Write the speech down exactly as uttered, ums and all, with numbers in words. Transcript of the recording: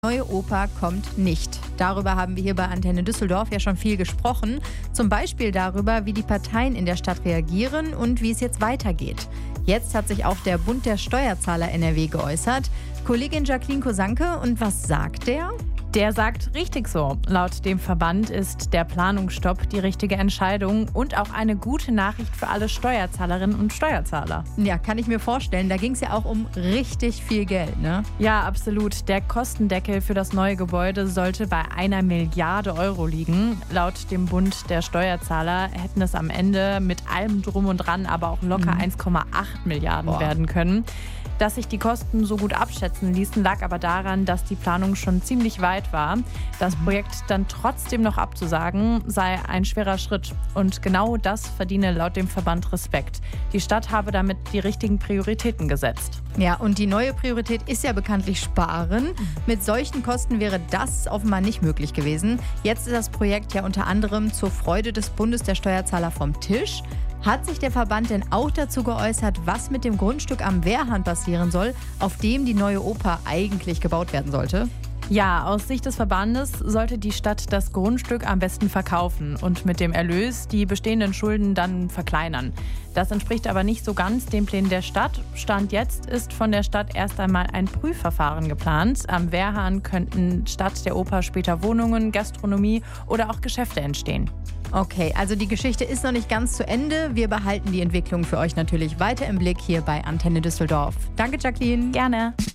Neue Oper kommt nicht. Darüber haben wir hier bei Antenne Düsseldorf ja schon viel gesprochen. Zum Beispiel darüber, wie die Parteien in der Stadt reagieren und wie es jetzt weitergeht. Jetzt hat sich auch der Bund der Steuerzahler N R W geäußert. Kollegin Jacqueline Kosanke, und was sagt der? Der sagt richtig so. Laut dem Verband ist der Planungsstopp die richtige Entscheidung und auch eine gute Nachricht für alle Steuerzahlerinnen und Steuerzahler. Ja, kann ich mir vorstellen. Da ging es ja auch um richtig viel Geld, ne? Ja, absolut. Der Kostendeckel für das neue Gebäude sollte bei einer Milliarde Euro liegen. Laut dem Bund der Steuerzahler hätten es am Ende mit allem Drum und Dran aber auch locker Mhm. eins Komma acht Milliarden Boah. werden können. Dass sich die Kosten so gut abschätzen ließen, lag aber daran, dass die Planung schon ziemlich weit war. Das Projekt dann trotzdem noch abzusagen, sei ein schwerer Schritt. Und genau das verdiene laut dem Verband Respekt. Die Stadt habe damit die richtigen Prioritäten gesetzt. Ja, und die neue Priorität ist ja bekanntlich Sparen. Mit solchen Kosten wäre das offenbar nicht möglich gewesen. Jetzt ist das Projekt ja unter anderem zur Freude des Bundes der Steuerzahler vom Tisch. Hat sich der Verband denn auch dazu geäußert, was mit dem Grundstück am Wehrhahn passieren soll, auf dem die neue Oper eigentlich gebaut werden sollte? Ja, aus Sicht des Verbandes sollte die Stadt das Grundstück am besten verkaufen und mit dem Erlös die bestehenden Schulden dann verkleinern. Das entspricht aber nicht so ganz den Plänen der Stadt. Stand jetzt ist von der Stadt erst einmal ein Prüfverfahren geplant. Am Wehrhahn könnten statt der Oper später Wohnungen, Gastronomie oder auch Geschäfte entstehen. Okay, also die Geschichte ist noch nicht ganz zu Ende. Wir behalten die Entwicklung für euch natürlich weiter im Blick hier bei Antenne Düsseldorf. Danke, Jacqueline. Gerne.